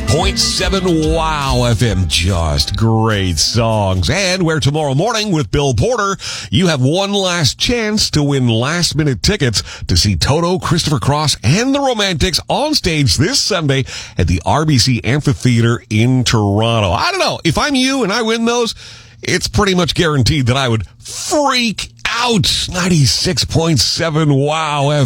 96.7 Wow FM. Just great songs. And where tomorrow morning with Bill Porter, you have one last chance to win last-minute tickets to see Toto, Christopher Cross, and the Romantics on stage this Sunday at the RBC Amphitheater in Toronto. I don't know. If I'm you and I win those, it's pretty much guaranteed that I would freak out. 96.7 Wow FM.